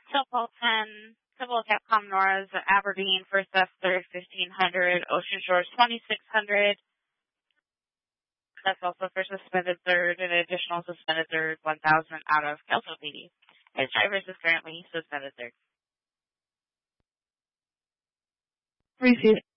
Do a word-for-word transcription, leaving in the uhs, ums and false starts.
Tilpal ten, Civil Capcom Nora's Aberdeen, first F third, fifteen hundred, Ocean Shores, twenty-six hundred. That's also for suspended third, an additional suspended third, one thousand out of Kelso P D. His drivers is currently suspended third. Receive.